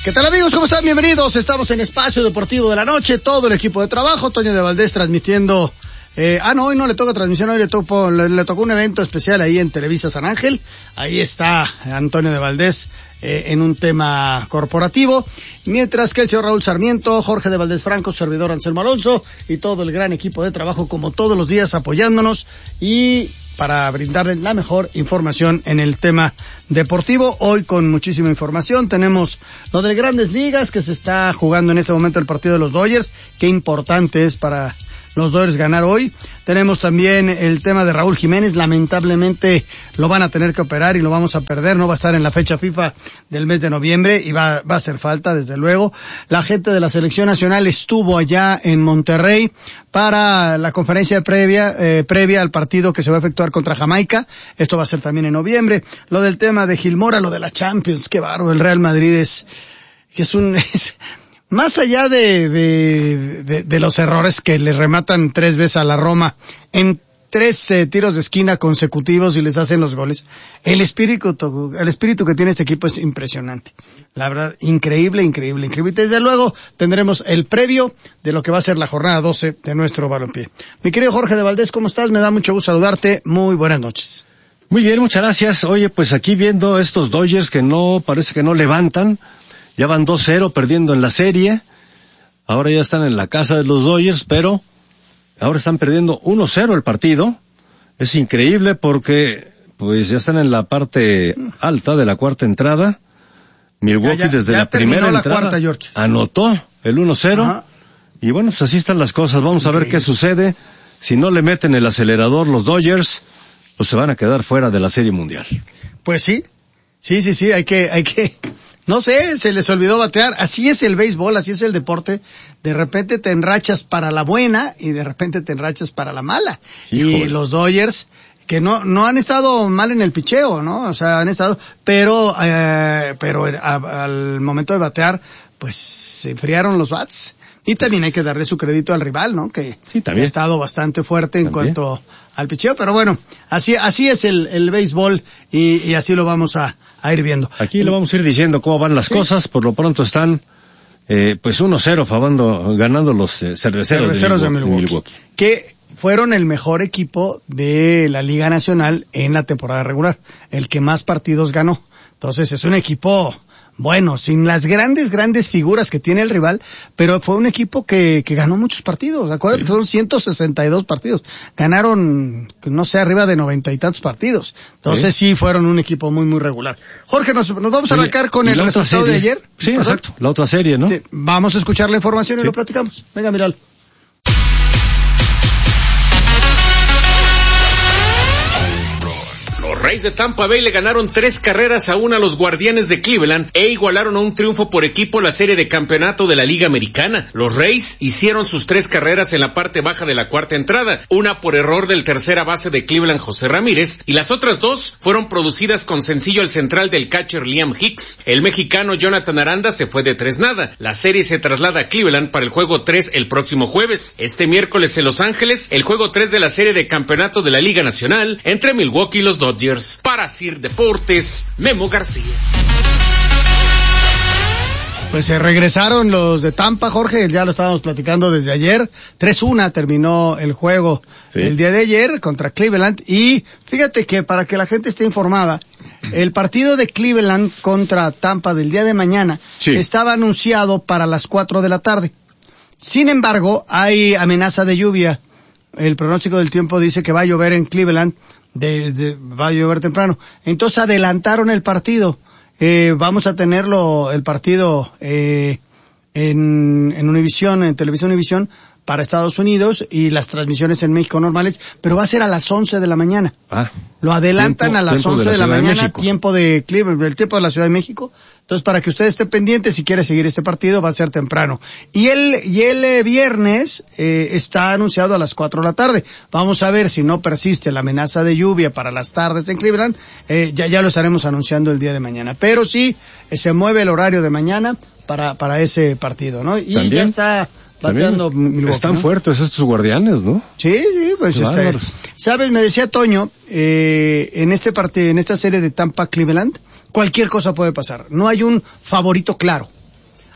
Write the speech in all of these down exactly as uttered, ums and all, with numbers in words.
¿Qué tal, amigos? ¿Cómo están? Bienvenidos. Estamos en Espacio Deportivo de la Noche, todo el equipo de trabajo, Toño de Valdés transmitiendo, eh, ah no, hoy no le toca transmisión, hoy le tocó, le, le tocó un evento especial ahí en Televisa San Ángel. Ahí está Antonio de Valdés, eh, en un tema corporativo, mientras que el señor Raúl Sarmiento, Jorge de Valdés Franco, su servidor Anselmo Alonso y todo el gran equipo de trabajo, como todos los días, apoyándonos y para brindarles la mejor información en el tema deportivo. Hoy con muchísima información tenemos lo de Grandes Ligas, que se está jugando en este momento el partido de los Dodgers. Qué importante es para los Dodgers ganar hoy. Tenemos también el tema de Raúl Jiménez, lamentablemente lo van a tener que operar y lo vamos a perder, no va a estar en la fecha FIFA del mes de noviembre y va, va a hacer falta, desde luego. La gente de la selección nacional estuvo allá en Monterrey para la conferencia previa, eh, previa al partido que se va a efectuar contra Jamaica. Esto va a ser también en noviembre. Lo del tema de Gilmora, lo de la Champions, qué bárbaro, el Real Madrid es, que es un, es, más allá de, de, de, de los errores que les rematan tres veces a la Roma en tres eh, tiros de esquina consecutivos y les hacen los goles, el espíritu, el espíritu que tiene este equipo es impresionante. La verdad, increíble, increíble, increíble. Y desde luego tendremos el previo de lo que va a ser la jornada doce de nuestro balompié. Mi querido Jorge de Valdés, ¿cómo estás? Me da mucho gusto saludarte. Muy buenas noches. Muy bien, muchas gracias. Oye, pues aquí viendo estos Dodgers que no, parece que no levantan. Ya van dos cero perdiendo en la serie. Ahora ya están en la casa de los Dodgers, pero ahora están perdiendo uno cero el partido. Es increíble porque pues ya están en la parte alta de la cuarta entrada. Milwaukee ya, ya, desde ya la primera la entrada cuarta, George. Anotó el uno cero. Ajá. Y bueno, pues así están las cosas. Vamos increíble. A ver qué sucede. Si no le meten el acelerador los Dodgers, pues se van a quedar fuera de la Serie Mundial. Pues sí. Sí, sí, sí, hay que, hay que, no sé, se les olvidó batear. Así es el béisbol, así es el deporte. De repente te enrachas para la buena y de repente te enrachas para la mala. Híjole. Y los Dodgers, que no, no han estado mal en el picheo, ¿no? O sea, han estado, pero, eh, pero a, al momento de batear, pues se enfriaron los bats. Y también hay que darle su crédito al rival, ¿no? Que sí, también ha estado bastante fuerte en ¿También? cuanto al picheo, pero bueno, así, así es el, el béisbol y, y así lo vamos a, a ir viendo. Aquí le vamos a ir diciendo cómo van las sí. cosas. Por lo pronto están, eh, pues uno cero favando, ganando los eh, cerveceros, cerveceros de, Milwaukee, de Milwaukee. Que fueron el mejor equipo de la Liga Nacional en la temporada regular. El que más partidos ganó. Entonces es un equipo bueno, sin las grandes, grandes figuras que tiene el rival, pero fue un equipo que, que ganó muchos partidos. Acuérdate sí. que son ciento sesenta y dos partidos. Ganaron, no sé, arriba de noventa y tantos partidos. Entonces sí, sí fueron un equipo muy, muy regular. Jorge, nos, nos vamos a arrancar con el resultado de ayer. Sí, ¿Perdón? exacto. La otra serie, ¿no? Sí. Vamos a escuchar la información y sí. lo platicamos. Venga, Miral. Rays de Tampa Bay le ganaron tres carreras a una a los Guardianes de Cleveland e igualaron a un triunfo por equipo la serie de campeonato de la Liga Americana. Los Rays hicieron sus tres carreras en la parte baja de la cuarta entrada, una por error del tercera base de Cleveland, José Ramírez, y las otras dos fueron producidas con sencillo al central del catcher Liam Hicks. El mexicano Jonathan Aranda se fue de tres nada. La serie se traslada a Cleveland para el juego tres el próximo jueves. Este miércoles en Los Ángeles, el juego tres de la serie de campeonato de la Liga Nacional entre Milwaukee y los Dodgers. Para Sir Deportes, Memo García. Pues se regresaron los de Tampa, Jorge, ya lo estábamos platicando desde ayer. tres uno terminó el juego sí. el día de ayer contra Cleveland. Y fíjate que para que la gente esté informada, el partido de Cleveland contra Tampa del día de mañana sí. estaba anunciado para las cuatro de la tarde. Sin embargo, hay amenaza de lluvia. El pronóstico del tiempo dice que va a llover en Cleveland. De, de, va a llover temprano. Entonces adelantaron el partido. Eh, vamos a tenerlo, el partido, eh, en, en Univisión, en Televisión Univisión, para Estados Unidos y las transmisiones en México normales, pero va a ser a las once de la mañana. Ah. Lo adelantan tiempo, a las once de la, de la mañana, de tiempo de Cleveland, el tiempo de la Ciudad de México. Entonces, para que usted esté pendiente, si quiere seguir este partido, va a ser temprano. Y el, y el eh, viernes, eh, está anunciado a las cuatro de la tarde. Vamos a ver si no persiste la amenaza de lluvia para las tardes en Cleveland, eh, ya, ya lo estaremos anunciando el día de mañana. Pero sí, eh, se mueve el horario de mañana para, para ese partido, ¿no? Y ¿También? ya está bateando Milwaukee, están ¿no? fuertes estos Guardianes, ¿no? Sí, sí, pues este, sabes, me decía Toño, eh, en este partido, en esta serie de Tampa Cleveland, cualquier cosa puede pasar. No hay un favorito claro.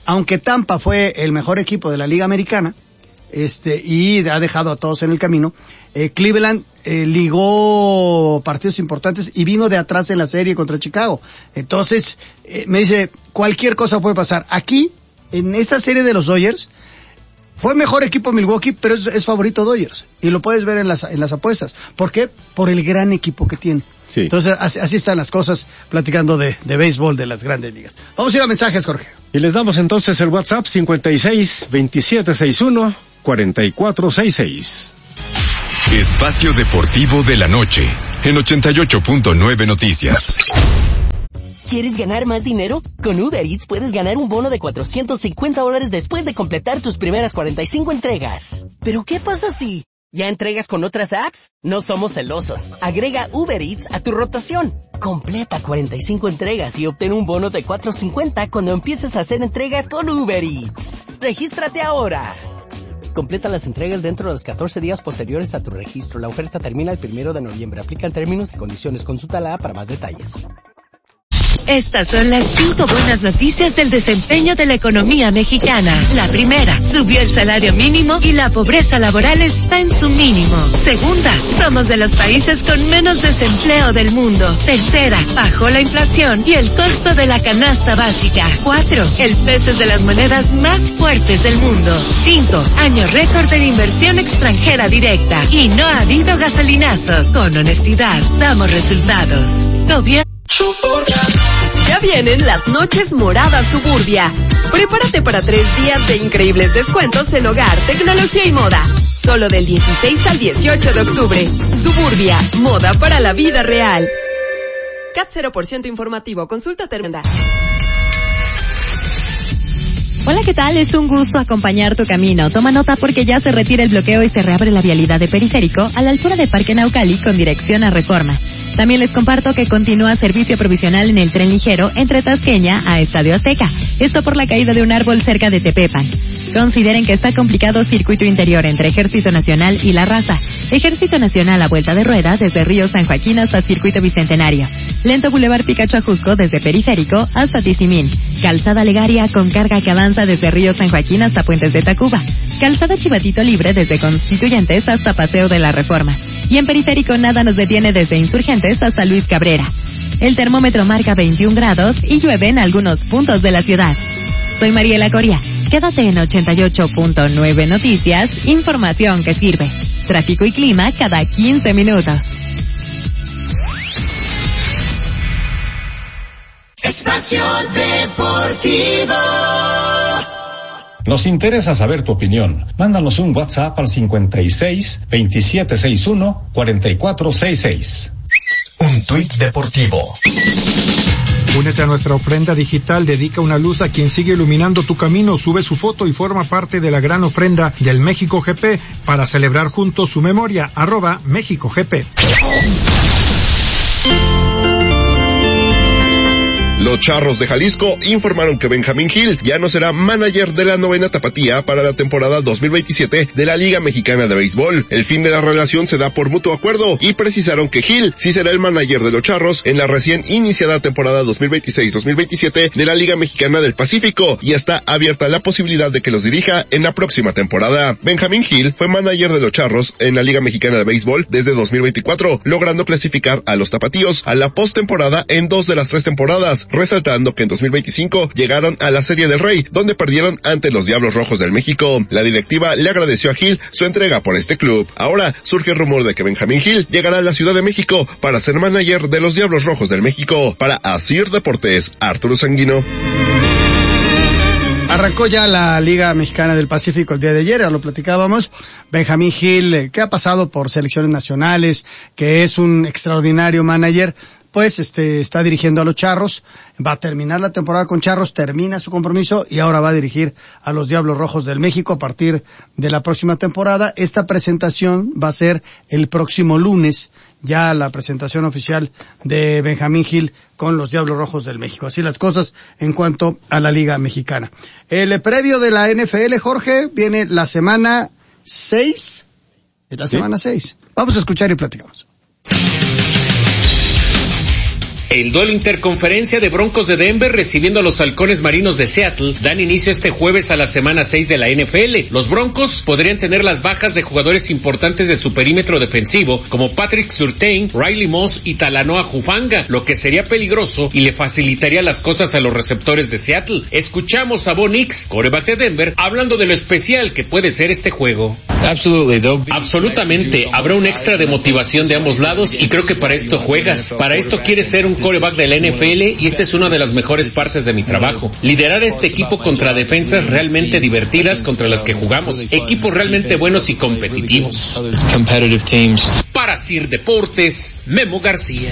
aunque Tampa fue el mejor equipo de la Liga Americana, este, y ha dejado a todos en el camino, eh, Cleveland eh, ligó partidos importantes y vino de atrás en la serie contra Chicago. Entonces, eh, me dice, cualquier cosa puede pasar. Aquí, en esta serie de los Dodgers, fue mejor equipo Milwaukee, pero es, es favorito Dodgers. Y lo puedes ver en las, en las apuestas. ¿Por qué? Por el gran equipo que tiene. Sí. Entonces, así, así están las cosas, platicando de, de béisbol de las grandes ligas. Vamos a ir a mensajes, Jorge. Y les damos entonces el WhatsApp cincuenta y seis, veintisiete sesenta y uno, cuarenta y cuatro sesenta y seis. Espacio Deportivo de la Noche, en ochenta y ocho punto nueve Noticias. ¿Quieres ganar más dinero? Con Uber Eats puedes ganar un bono de cuatrocientos cincuenta dólares después de completar tus primeras cuarenta y cinco entregas. ¿Pero qué pasa si ya entregas con otras apps? No somos celosos. Agrega Uber Eats a tu rotación. Completa cuarenta y cinco entregas y obtén un bono de cuatrocientos cincuenta cuando empieces a hacer entregas con Uber Eats. ¡Regístrate ahora! Completa las entregas dentro de los catorce días posteriores a tu registro. La oferta termina el primero de noviembre. Aplican términos y condiciones. Consulta la app para más detalles. Estas son las cinco buenas noticias del desempeño de la economía mexicana. La primera, subió el salario mínimo y la pobreza laboral está en su mínimo. Segunda, somos de los países con menos desempleo del mundo. Tercera, bajó la inflación y el costo de la canasta básica. Cuatro, el peso es de las monedas más fuertes del mundo. Cinco, año récord de inversión extranjera directa. Y no ha habido gasolinazo. Con honestidad, damos resultados. Gobierno. Ya vienen las noches moradas Suburbia. Prepárate para tres días de increíbles descuentos en hogar, tecnología y moda. Solo del dieciséis al dieciocho de octubre. Suburbia, moda para la vida real. C A T cero por ciento informativo. Consulta terminal. Hola, ¿qué tal? Es un gusto acompañar tu camino. Toma nota porque ya se retira el bloqueo y se reabre la vialidad de Periférico a la altura de Parque Naucali con dirección a Reforma. También les comparto que continúa servicio provisional en el tren ligero entre Tasqueña a Estadio Azteca. Esto por la caída de un árbol cerca de Tepepan. Consideren que está complicado circuito interior entre Ejército Nacional y La Raza. Ejército Nacional a vuelta de rueda desde Río San Joaquín hasta Circuito Bicentenario. Lento Boulevard Picacho Ajusco desde Periférico hasta Tizimín. Calzada Legaria con carga que avanza desde Río San Joaquín hasta Puentes de Tacuba. Calzada Chivatito Libre desde Constituyentes hasta Paseo de la Reforma. Y en Periférico nada nos detiene desde Insurgentes hasta Luis Cabrera. El termómetro marca veintiún grados y llueve en algunos puntos de la ciudad. Soy Mariela Coria. Quédate en ochenta y ocho punto nueve Noticias, información que sirve. Tráfico y clima cada quince minutos. Espacio Deportivo. Nos interesa saber tu opinión. Mándanos un WhatsApp al cincuenta y seis, veintisiete sesenta y uno, cuarenta y cuatro sesenta y seis. Un tuit deportivo. Únete a nuestra ofrenda digital, dedica una luz a quien sigue iluminando tu camino, sube su foto y forma parte de la gran ofrenda del México G P para celebrar juntos su memoria, arroba México G P. Los Charros de Jalisco informaron que Benjamín Gil ya no será manager de la novena tapatía para la temporada dos mil veintisiete de la Liga Mexicana de Béisbol. El fin de la relación se da por mutuo acuerdo y precisaron que Gil sí será el manager de los Charros en la recién iniciada temporada dos mil veintiséis dos mil veintisiete de la Liga Mexicana del Pacífico y está abierta la posibilidad de que los dirija en la próxima temporada. Benjamín Gil fue manager de los Charros en la Liga Mexicana de Béisbol desde dos mil veinticuatro, logrando clasificar a los tapatíos a la postemporada en dos de las tres temporadas, resaltando que en dos mil veinticinco llegaron a la Serie del Rey, donde perdieron ante los Diablos Rojos del México. La directiva le agradeció a Gil su entrega por este club. Ahora surge el rumor de que Benjamín Gil llegará a la Ciudad de México para ser manager de los Diablos Rojos del México. Para Asir Deportes, Arturo Sanguino. Arrancó ya la Liga Mexicana del Pacífico el día de ayer, ya lo platicábamos. Benjamín Gil, que ha pasado por selecciones nacionales, que es un extraordinario manager, pues este está dirigiendo a los Charros, va a terminar la temporada con Charros, termina su compromiso y ahora va a dirigir a los Diablos Rojos del México a partir de la próxima temporada. Esta presentación va a ser el próximo lunes, ya la presentación oficial de Benjamín Gil con los Diablos Rojos del México. Así las cosas en cuanto a la Liga Mexicana. El previo de la N F L, Jorge, viene la semana seis, es la semana seis. Vamos a escuchar y platicamos. El duelo interconferencia de Broncos de Denver recibiendo a los Halcones Marinos de Seattle dan inicio este jueves a la semana seis de la N F L. Los Broncos podrían tener las bajas de jugadores importantes de su perímetro defensivo como Patrick Surtain, Riley Moss y Talanoa Hufanga, lo que sería peligroso y le facilitaría las cosas a los receptores de Seattle. Escuchamos a Bo Nix, quarterback de Denver, hablando de lo especial que puede ser este juego. Absolutamente, habrá un extra de motivación de ambos lados y creo que para esto juegas. Para esto quieres ser un quarterback de la N F L y esta es una de las mejores partes de mi trabajo. Liderar este equipo contra defensas realmente divertidas contra las que jugamos. Equipos realmente buenos y competitivos. Para Sir Deportes, Memo García.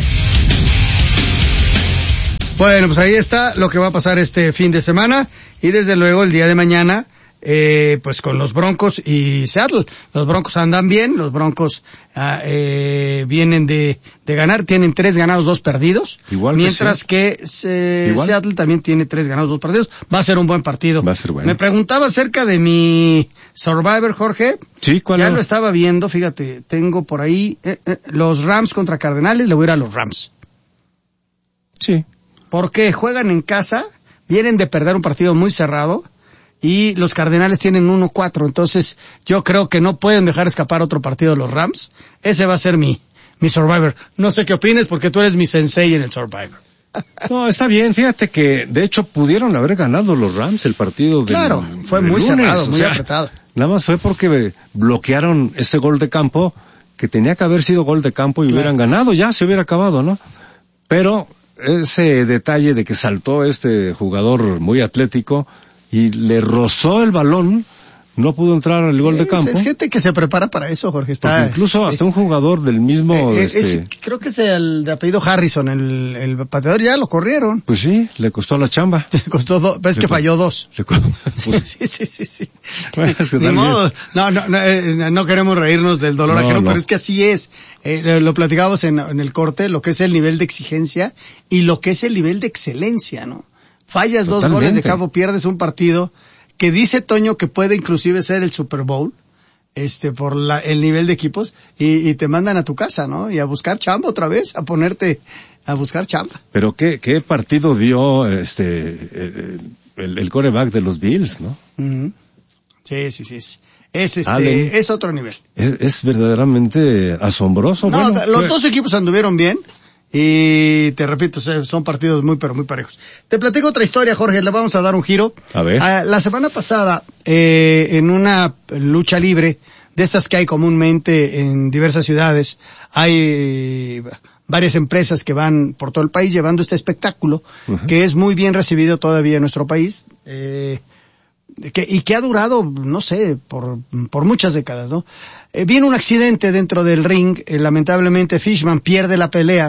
Bueno, pues ahí está lo que va a pasar este fin de semana y desde luego el día de mañana Eh, pues con los Broncos y Seattle. Los Broncos andan bien, los Broncos ah, eh, vienen de, de ganar, tienen tres ganados, dos perdidos. Igual mientras que, que se, Seattle también tiene tres ganados, dos perdidos. Va a ser un buen partido. Va a ser bueno. Me preguntaba acerca de mi Survivor, Jorge. Sí, ¿cuál Ya era? lo estaba viendo, fíjate, tengo por ahí eh, eh, los Rams contra Cardenales, le voy a ir a los Rams. Sí. Porque juegan en casa, vienen de perder un partido muy cerrado. Y los Cardenales tienen uno cuatro, entonces yo creo que no pueden dejar escapar otro partido de los Rams. Ese va a ser mi, mi Survivor. No sé qué opines porque tú eres mi sensei en el Survivor. No, está bien, fíjate que de hecho pudieron haber ganado los Rams el partido del Claro, fue del muy lunes, cerrado, muy o sea, apretado. Nada más fue porque bloquearon ese gol de campo que tenía que haber sido gol de campo y claro, hubieran ganado, ya se hubiera acabado, ¿no? Pero ese detalle de que saltó este jugador muy atlético y le rozó el balón, no pudo entrar al gol es, de campo. Es gente que se prepara para eso, Jorge. Está Porque incluso hasta eh, un jugador del mismo... Eh, este... es, creo que es el de apellido Harrison, el, el pateador, ya lo corrieron. Pues sí, le costó la chamba. Le costó dos, ves le que co... falló dos. Le co... pues... sí, sí, sí, sí. Bueno, es que Ni modo. No, no, no, eh, no queremos reírnos del dolor no, ajeno, no. pero es que así es. Eh, lo platicábamos en, en el corte, lo que es el nivel de exigencia y lo que es el nivel de excelencia, ¿no? Fallas Totalmente. Dos goles de campo, pierdes un partido que dice Toño que puede inclusive ser el Super Bowl, este, por la, el nivel de equipos, y, y te mandan a tu casa, ¿no? Y a buscar chamba otra vez, a ponerte, a buscar chamba. Pero qué, qué partido dio, este, el, el, el quarterback de los Bills, ¿no? Uh-huh. Sí, sí, sí. Es, es este, Allen, es otro nivel. Es, es verdaderamente asombroso. No, bueno, los fue... dos equipos anduvieron bien. Y te repito, son partidos muy pero muy parejos. Te platico otra historia, Jorge, le vamos a dar un giro. A ver. Ah, la semana pasada, eh, en una lucha libre, de estas que hay comúnmente en diversas ciudades, hay varias empresas que van por todo el país llevando este espectáculo, uh-huh, que es muy bien recibido todavía en nuestro país, eh, que, y que ha durado, no sé, por, por muchas décadas, ¿no? Eh, viene un accidente dentro del ring, eh, lamentablemente Fishman pierde la pelea,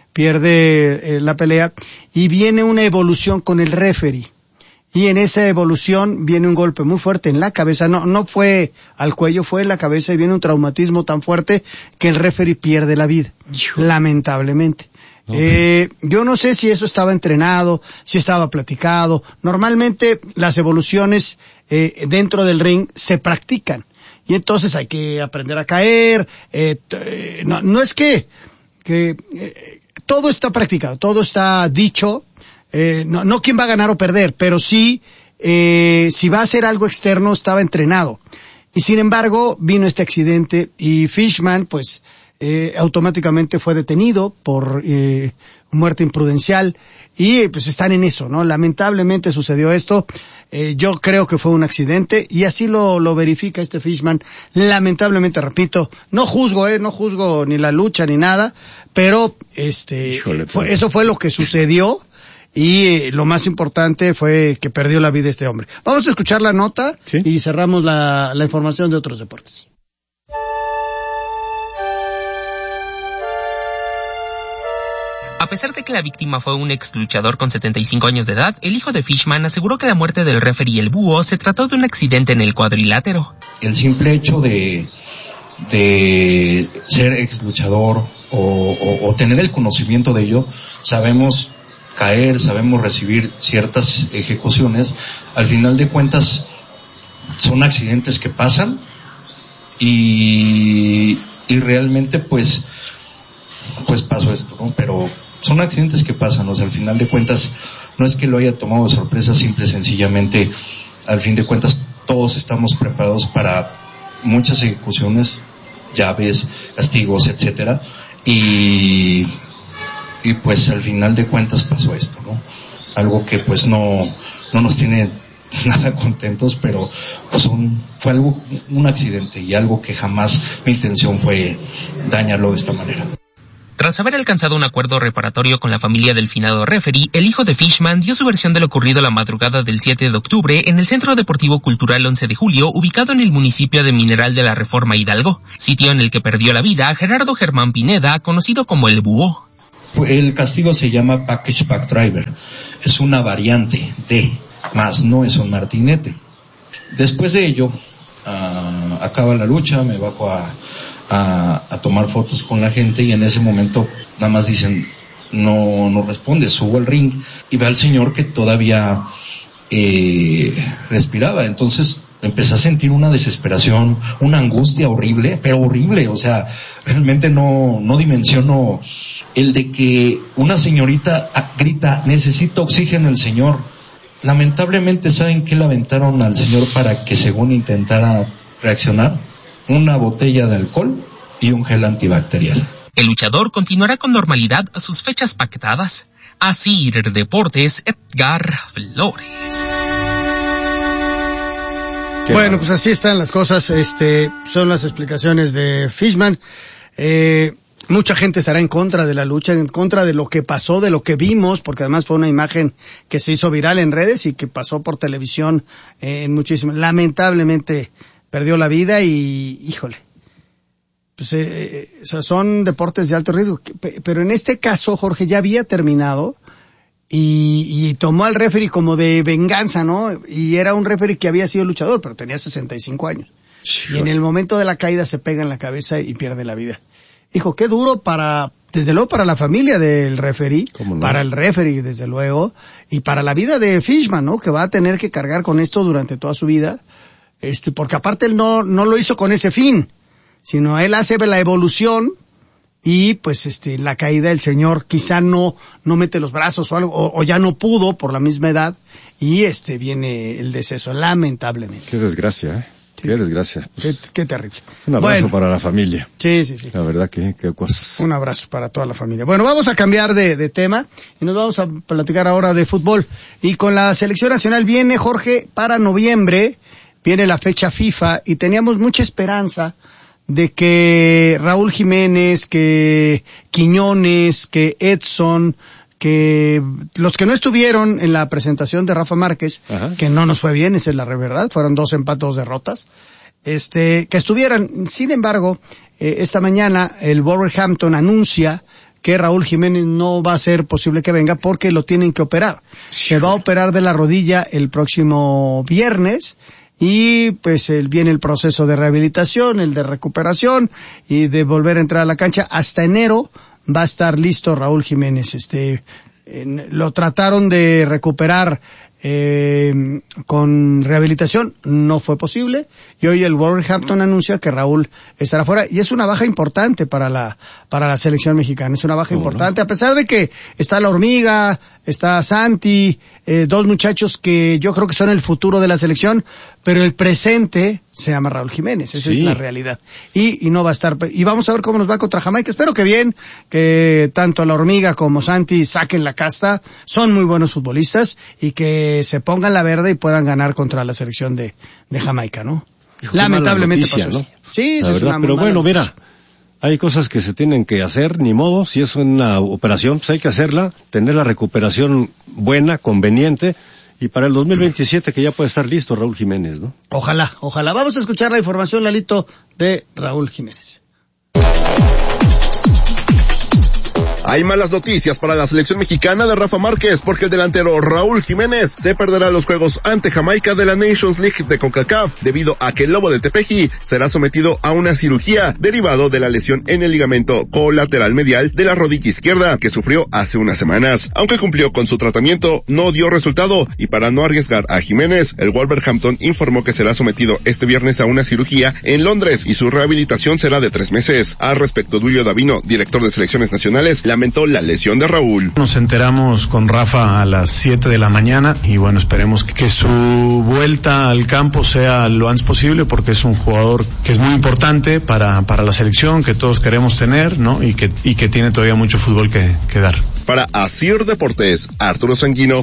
pierde eh, la pelea y viene una evolución con el referee. Y en esa evolución viene un golpe muy fuerte en la cabeza, no, no fue al cuello, fue en la cabeza y viene un traumatismo tan fuerte que el referee pierde la vida, Hijo. lamentablemente. No, eh, yo no sé si eso estaba entrenado, si estaba platicado. Normalmente las evoluciones eh, dentro del ring se practican y entonces hay que aprender a caer. Eh, t- no, no es que, que eh, todo está practicado, todo está dicho. Eh, no, no quién va a ganar o perder, pero sí, eh, si va a hacer algo externo, estaba entrenado. Y sin embargo, vino este accidente y Fishman, pues, eh, automáticamente fue detenido por, eh, muerte imprudencial y, pues, están en eso, ¿no? Lamentablemente sucedió esto. Eh, yo creo que fue un accidente y así lo, lo verifica este Fishman. Lamentablemente, repito, no juzgo, eh, no juzgo ni la lucha ni nada, pero, este, Híjole, fue, eso fue lo que sucedió. Y eh, lo más importante fue que perdió la vida este hombre. Vamos a escuchar la nota, ¿sí?, y cerramos la, la información de otros deportes. A pesar de que la víctima fue un ex luchador con setenta y cinco años de edad, el hijo de Fishman aseguró que la muerte del referee El Búho se trató de un accidente en el cuadrilátero. El simple hecho de, de ser ex luchador o, o, o tener el conocimiento de ello, sabemos caer, sabemos recibir ciertas ejecuciones, al final de cuentas son accidentes que pasan y, y realmente pues, pues pasó esto, ¿no? Pero son accidentes que pasan, o sea, al final de cuentas, no es que lo haya tomado de sorpresa, simple y sencillamente, al fin de cuentas, todos estamos preparados para muchas ejecuciones, llaves, castigos, etcétera, y, y pues al final de cuentas pasó esto, ¿no? Algo que pues no, no nos tiene nada contentos, pero pues un, fue algo, un accidente y algo que jamás mi intención fue dañarlo de esta manera. Tras haber alcanzado un acuerdo reparatorio con la familia del finado referee, el hijo de Fishman dio su versión de lo ocurrido la madrugada del siete de octubre en el Centro Deportivo Cultural once de julio, ubicado en el municipio de Mineral de la Reforma Hidalgo, sitio en el que perdió la vida Gerardo Germán Pineda, conocido como el Búho. El castigo se llama Package Back Driver. Es una variante de, más no es un martinete. Después de ello, uh, acaba la lucha, me bajo a... A, a tomar fotos con la gente y en ese momento nada más dicen no no responde, subo al ring y ve al señor que todavía eh, respiraba, entonces empecé a sentir una desesperación, una angustia horrible, pero horrible, o sea, realmente no no dimensiono el de que una señorita grita necesito oxígeno el señor. Lamentablemente, ¿saben qué le aventaron al señor para que según intentara reaccionar? Una botella de alcohol y un gel antibacterial. El luchador continuará con normalidad a sus fechas pactadas. Así Deportes, Edgar Flores. Bueno, pues así están las cosas. Este, son las explicaciones de Fishman. Eh, mucha gente estará en contra de la lucha, en contra de lo que pasó, de lo que vimos, porque además fue una imagen que se hizo viral en redes y que pasó por televisión eh, en muchísimo. Lamentablemente perdió la vida y, híjole, pues eh, o sea, son deportes de alto riesgo. Pero en este caso, Jorge, ya había terminado y, y tomó al referee como de venganza, ¿no? Y era un referee que había sido luchador, pero tenía sesenta y cinco años. Sí, y en el momento de la caída se pega en la cabeza y pierde la vida. Hijo, qué duro para, desde luego para la familia del referee, no? Para el referee, desde luego, y para la vida de Fishman, ¿no? Que va a tener que cargar con esto durante toda su vida. Este, porque aparte él no, no lo hizo con ese fin, sino él hace la evolución y pues este, la caída del señor quizá no, no mete los brazos o algo, o, o ya no pudo por la misma edad y este, viene el deceso, lamentablemente. Qué desgracia, eh. Sí. Qué desgracia. Qué, qué terrible. Un abrazo bueno, para la familia. Sí, sí, sí. La verdad que, qué cosas. Un abrazo para toda la familia. Bueno, vamos a cambiar de, de tema y nos vamos a platicar ahora de fútbol. Y con la selección nacional viene, Jorge, para noviembre, viene la fecha FIFA y teníamos mucha esperanza de que Raúl Jiménez, que Quiñones, que Edson, que los que no estuvieron en la presentación de Rafa Márquez, ajá, que no nos fue bien, esa es la verdad, fueron dos empates, dos derrotas, este, que estuvieran. Sin embargo, eh, esta mañana el Wolverhampton anuncia que Raúl Jiménez no va a ser posible que venga porque lo tienen que operar. Se va a operar de la rodilla el próximo viernes y pues el, viene el proceso de rehabilitación, el de recuperación y de volver a entrar a la cancha. Hasta enero va a estar listo Raúl Jiménez. Este, en, lo trataron de recuperar eh, con rehabilitación, no fue posible y hoy el Wolverhampton anuncia que Raúl estará fuera y es una baja importante para la para la selección mexicana, es una baja importante, no? A pesar de que está la Hormiga, está Santi, eh, dos muchachos que yo creo que son el futuro de la selección, pero el presente se llama Raúl Jiménez, esa sí es la realidad. Y, y no va a estar, y vamos a ver cómo nos va contra Jamaica. Espero que bien, que tanto la Hormiga como Santi saquen la casta, son muy buenos futbolistas y que se pongan la verde y puedan ganar contra la selección de, de Jamaica, ¿no? Hijo, lamentablemente noticia, pasó ¿no? Sí, la sí, verdad, es una pero bueno, noticia. Mira, hay cosas que se tienen que hacer, ni modo, si es una operación, pues hay que hacerla, tener la recuperación buena, conveniente, y para el dos mil veintisiete que ya puede estar listo Raúl Jiménez, ¿no? Ojalá, ojalá. Vamos a escuchar la información, Lalito, de Raúl Jiménez. Hay malas noticias para la selección mexicana de Rafa Márquez, porque el delantero Raúl Jiménez se perderá los juegos ante Jamaica de la Nations League de CONCACAF, debido a que el Lobo de Tepeji será sometido a una cirugía derivado de la lesión en el ligamento colateral medial de la rodilla izquierda que sufrió hace unas semanas. Aunque cumplió con su tratamiento, no dio resultado, y para no arriesgar a Jiménez, el Wolverhampton informó que será sometido este viernes a una cirugía en Londres y su rehabilitación será de tres meses. Al respecto, Duilio Davino, director de selecciones nacionales, lamentó lamentó la lesión de Raúl. Nos enteramos con Rafa a las siete de la mañana y bueno, esperemos que, que su vuelta al campo sea lo antes posible, porque es un jugador que es muy importante para, para la selección, que todos queremos tener, ¿no? Y que, y que tiene todavía mucho fútbol que, que dar. Para Asir Deportes, Arturo Sanguino.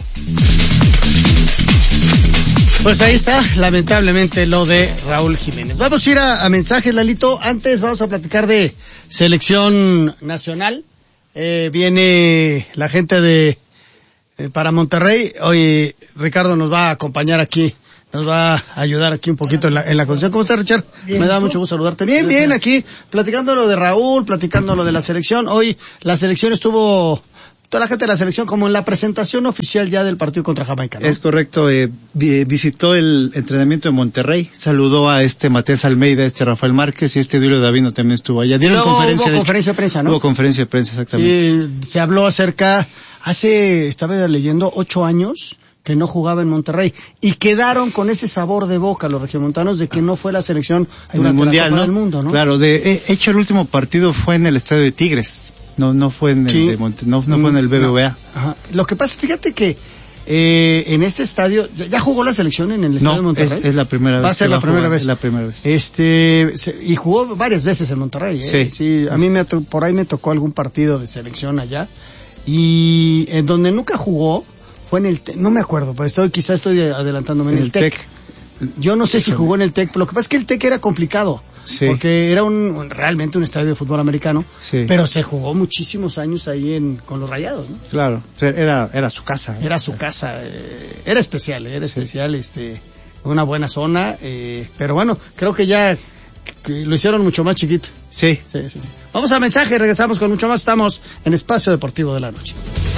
Pues ahí está, lamentablemente, lo de Raúl Jiménez. Vamos a ir a, a mensajes, Lalito. Antes vamos a platicar de selección nacional. Eh, viene la gente de eh, para Monterrey. Hoy Ricardo nos va a acompañar aquí, nos va a ayudar aquí un poquito en la, en la conversación. ¿Cómo estás, Richard? Bien, me da mucho gusto saludarte. Bien, gracias. Bien, aquí platicando lo de Raúl, platicando lo de la selección. Hoy la selección estuvo... Toda la gente de la selección como en la presentación oficial ya del partido contra Jamaica, ¿no? Es correcto, eh, visitó el entrenamiento de Monterrey, saludó a este Matías Almeida, este Rafael Márquez y este Duilio Davino también estuvo allá. Dieron no, conferencia, hubo de conferencia de prensa, ¿no? Hubo conferencia de prensa, exactamente. Sí, se habló acerca, hace, estaba leyendo, ocho años que no jugaba en Monterrey y quedaron con ese sabor de boca los regiomontanos de que no fue la selección en el mundial, la Copa ¿no? del Mundo, ¿no? Claro, de hecho el último partido fue en el estadio de Tigres, no no fue en el sí. de Monte, no, no fue en el B B V A. No. Ajá. Lo que pasa, fíjate que eh, en este estadio ya, ya jugó la selección en el estadio no, de Monterrey. Es, es la primera vez. Va a ser la primera vez. Es la primera vez. Este se, y jugó varias veces en Monterrey. ¿eh? Sí. Sí. A mí me por ahí me tocó algún partido de selección allá y en donde nunca jugó fue en el TEC, no me acuerdo, pues estoy, quizás estoy adelantándome, en el, el TEC. TEC. Yo no sé si jugó en el TEC, lo que pasa es que el TEC era complicado, sí. Porque era un realmente un estadio de fútbol americano, sí. Pero se jugó muchísimos años ahí en con los Rayados, ¿no? Claro, era era su casa. ¿eh? Era su casa, eh, era especial, era especial, sí. este, una buena zona, eh, pero bueno, creo que ya que lo hicieron mucho más chiquito. Sí. Sí, sí, sí. Vamos a mensaje, regresamos con mucho más, estamos en Espacio Deportivo de la Noche.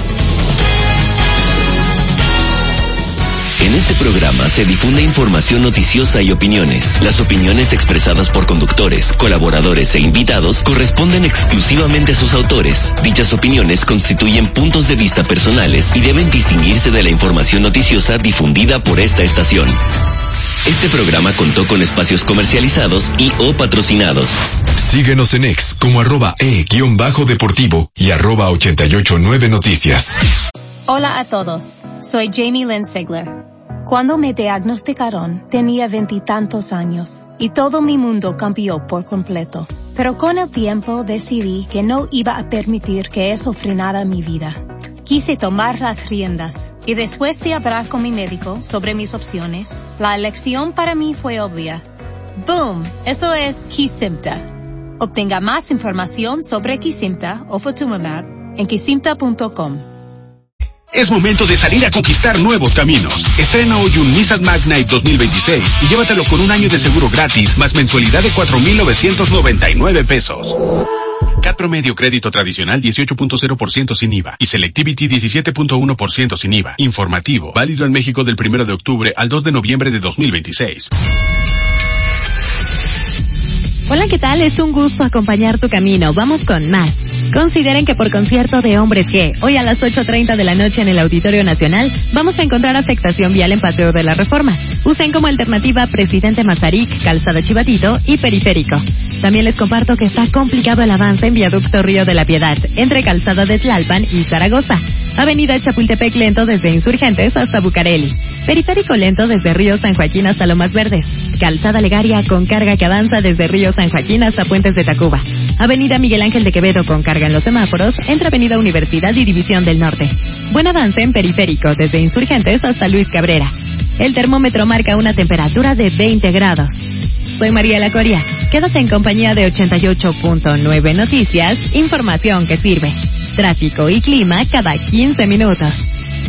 En este programa se difunde información noticiosa y opiniones. Las opiniones expresadas por conductores, colaboradores e invitados corresponden exclusivamente a sus autores. Dichas opiniones constituyen puntos de vista personales y deben distinguirse de la información noticiosa difundida por esta estación. Este programa contó con espacios comercializados y o patrocinados. Síguenos en X como arroba e-deportivo y arroba ochenta y ocho nueve noticias. Hola a todos, soy Jamie Lynn Sigler. Cuando me diagnosticaron, tenía veintitantos años y todo mi mundo cambió por completo. Pero con el tiempo decidí que no iba a permitir que eso frenara mi vida. Quise tomar las riendas y después de hablar con mi médico sobre mis opciones, la elección para mí fue obvia. ¡Boom! Eso es Kesimpta. Obtenga más información sobre Kesimpta o Ofatumumab en kesimpta punto com. Es momento de salir a conquistar nuevos caminos. Estrena hoy un Nissan Magnite dos mil veintiséis y llévatelo con un año de seguro gratis más mensualidad de cuatro mil novecientos noventa y nueve pesos. C A T promedio crédito tradicional dieciocho punto cero por ciento sin I V A y Selectivity diecisiete punto uno por ciento sin I V A. Informativo, válido en México del primero de octubre al dos de noviembre de dos mil veintiséis. Hola, ¿qué tal? Es un gusto acompañar tu camino. Vamos con más. Consideren que por concierto de Hombres G, hoy a las ocho treinta de la noche en el Auditorio Nacional, vamos a encontrar afectación vial en Paseo de la Reforma. Usen como alternativa Presidente Mazarik, Calzada Chivatito y Periférico. También les comparto que está complicado el avance en Viaducto Río de la Piedad, entre Calzada de Tlalpan y Zaragoza. Avenida Chapultepec lento desde Insurgentes hasta Bucareli. Periférico lento desde Río San Joaquín hasta Lomas Verdes. Calzada Legaria con carga que avanza desde Río San Joaquín hasta Puentes de Tacuba. Avenida Miguel Ángel de Quevedo con carga en los semáforos entre Avenida Universidad y División del Norte. Buen avance en Periférico desde Insurgentes hasta Luis Cabrera. El termómetro marca una temperatura de veinte grados. Soy María La Coria. Quédate en compañía de ochenta y ocho punto nueve Noticias, información que sirve. Tráfico y clima cada quince minutos.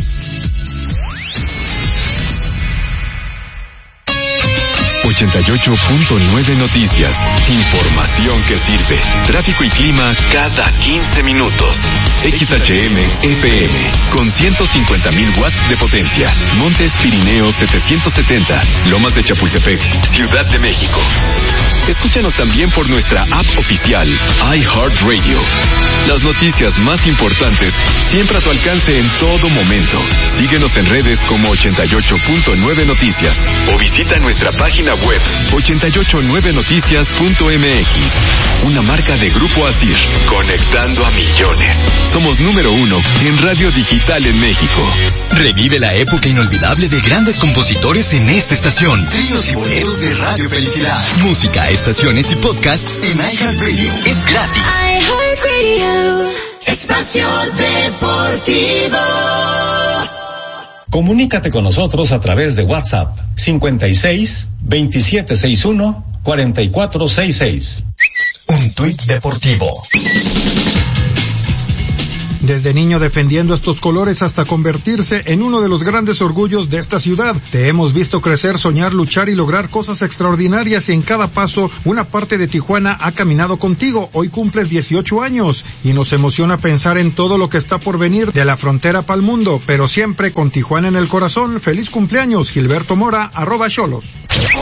ochenta y ocho punto nueve Noticias. Información que sirve. Tráfico y clima cada quince minutos. X H M F M con ciento cincuenta mil watts de potencia. Montes Pirineos setecientos setenta. Lomas de Chapultepec, Ciudad de México. Escúchanos también por nuestra app oficial iHeartRadio. Las noticias más importantes siempre a tu alcance en todo momento. Síguenos en redes como ochenta y ocho punto nueve Noticias o visita nuestra página web web ochenta y ocho nueve noticias punto m x. Una marca de Grupo Asir, conectando a millones. Somos número uno en radio digital en México. Revive la época inolvidable de grandes compositores en esta estación. Tríos y boleros de Radio Felicidad. Música, estaciones y podcasts en iHeartRadio. Es gratis. iHeartRadio. Espacio Deportivo. Comunícate con nosotros a través de WhatsApp cincuenta y seis, veintisiete sesenta y uno, cuarenta y cuatro sesenta y seis. Un tuit deportivo. Desde niño defendiendo estos colores hasta convertirse en uno de los grandes orgullos de esta ciudad. Te hemos visto crecer, soñar, luchar y lograr cosas extraordinarias, y en cada paso una parte de Tijuana ha caminado contigo. Hoy cumples dieciocho años y nos emociona pensar en todo lo que está por venir de la frontera pa'l mundo, pero siempre con Tijuana en el corazón. Feliz cumpleaños, Gilberto Mora, arroba Xolos.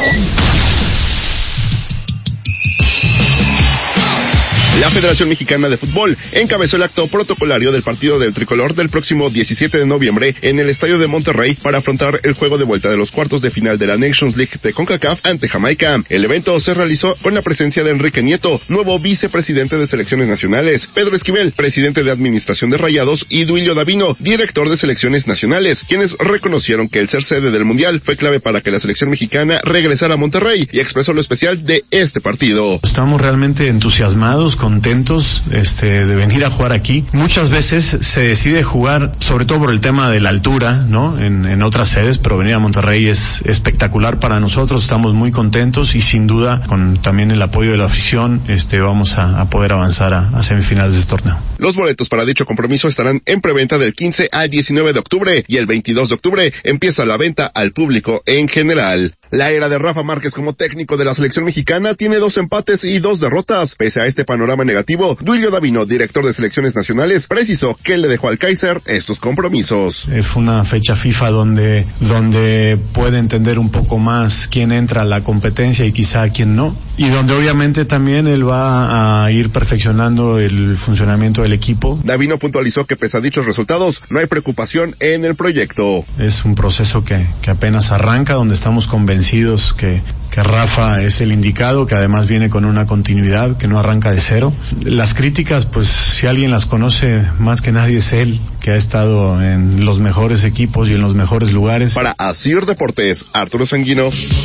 La Federación Mexicana de Fútbol encabezó el acto protocolario del partido del tricolor del próximo diecisiete de noviembre en el Estadio de Monterrey para afrontar el juego de vuelta de los cuartos de final de la Nations League de CONCACAF ante Jamaica. El evento se realizó con la presencia de Enrique Nieto, nuevo vicepresidente de selecciones nacionales, Pedro Esquivel, presidente de administración de Rayados, y Duilio Davino, director de selecciones nacionales, quienes reconocieron que el ser sede del Mundial fue clave para que la selección mexicana regresara a Monterrey, y expresó lo especial de este partido. Estamos realmente entusiasmados, contentos este, de venir a jugar aquí. Muchas veces se decide jugar, sobre todo por el tema de la altura, ¿no? En, en otras sedes, pero venir a Monterrey es espectacular para nosotros. Estamos muy contentos y sin duda, con también el apoyo de la afición, este, vamos a, a poder avanzar a, a semifinales de este torneo. Los boletos para dicho compromiso estarán en preventa del quince al diecinueve de octubre y el veintidós de octubre empieza la venta al público en general. La era de Rafa Márquez como técnico de la selección mexicana tiene dos empates y dos derrotas. Pese a este panorama negativo, Duilio Davino, director de selecciones nacionales, precisó que le dejó al Kaiser estos compromisos. Fue una fecha FIFA donde, donde puede entender un poco más quién entra a la competencia y quizá quién no. Y donde obviamente también él va a ir perfeccionando el funcionamiento del equipo. Davino puntualizó que pese a dichos resultados, no hay preocupación en el proyecto. Es un proceso que, que apenas arranca, donde estamos convencidos que, que Rafa es el indicado, que además viene con una continuidad, que no arranca de cero. Las críticas, pues si alguien las conoce más que nadie es él, que ha estado en los mejores equipos y en los mejores lugares. Para Asir Deportes, Arturo Sanguino.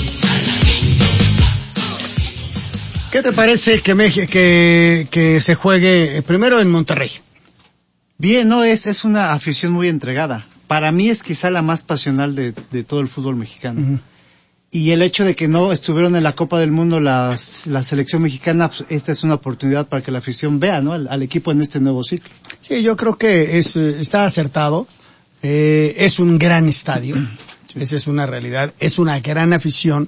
¿Qué te parece que, me, que, que se juegue primero en Monterrey? Bien, no, es, es una afición muy entregada. Para mí es quizá la más pasional de, de todo el fútbol mexicano. Uh-huh. Y el hecho de que no estuvieron en la Copa del Mundo la, la selección mexicana, pues esta es una oportunidad para que la afición vea, ¿no? Al, al equipo en este nuevo ciclo. Sí, yo creo que es, está acertado. Eh, es un gran estadio. Sí. Esa es una realidad. Es una gran afición.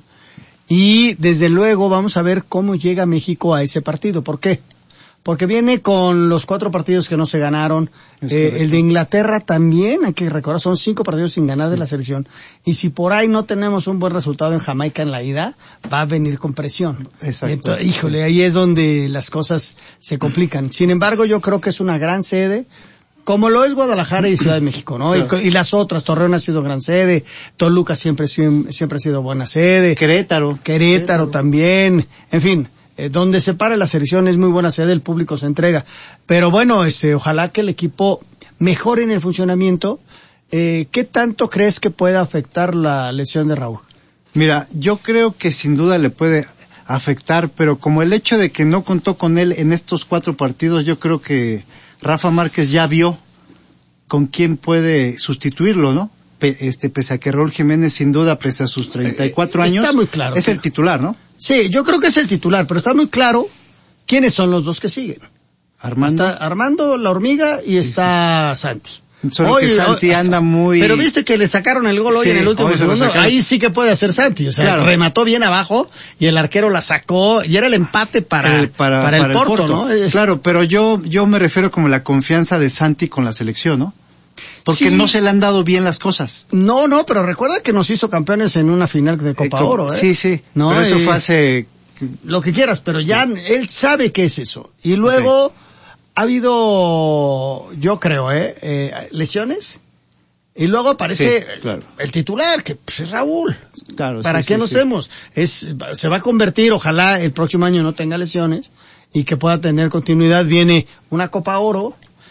Y desde luego vamos a ver cómo llega México a ese partido. ¿Por qué? Porque viene con los cuatro partidos que no se ganaron. Eh, el de Inglaterra también, hay que recordar, son cinco partidos sin ganar de la selección. Y si por ahí no tenemos un buen resultado en Jamaica en la ida, va a venir con presión. Exacto. Entonces, híjole, ahí es donde las cosas se complican. Sin embargo, yo creo que es una gran sede, como lo es Guadalajara y Ciudad de México, ¿no? Claro. Y, y las otras, Torreón ha sido gran sede, Toluca siempre, siempre ha sido buena sede. Querétaro. Querétaro, Querétaro. también. En fin. Eh, donde se para la selección es muy buena sede, el público se entrega. Pero bueno, este, ojalá que el equipo mejore en el funcionamiento. Eh, ¿qué tanto crees que pueda afectar la lesión de Raúl? Mira, yo creo que sin duda le puede afectar, pero como el hecho de que no contó con él en estos cuatro partidos, yo creo que Rafa Márquez ya vio con quién puede sustituirlo, ¿no? Este, pese a que Raúl Jiménez, sin duda, pese a sus treinta y cuatro años, está muy claro, es el titular, ¿no? Sí, yo creo que es el titular, pero está muy claro quiénes son los dos que siguen. Armando. Está Armando, la hormiga, y está Santi. Solo hoy, que Santi hoy, anda muy... Pero viste que le sacaron el gol hoy sí, en el último segundo. Ahí sí que puede hacer Santi. O sea, claro, remató bien abajo y el arquero la sacó y era el empate para, el, para, para, para el, Porto, el Porto, ¿no? Claro, pero yo, yo me refiero como la confianza de Santi con la selección, ¿no? Porque sí, no se le han dado bien las cosas. No, no, pero recuerda que nos hizo campeones en una final de Copa eh, como, Oro, ¿eh? Sí, sí. No, pero eso eh, fue hace... Lo que quieras, pero ya sí, él sabe qué es eso. Y luego okay, ha habido, yo creo, ¿eh? eh lesiones. Y luego aparece Sí, claro. el titular, que pues es Raúl. Claro, ¿Para sí, qué sí, nos sí. hacemos? Es, se va a convertir, ojalá el próximo año no tenga lesiones y que pueda tener continuidad. Viene una Copa Oro,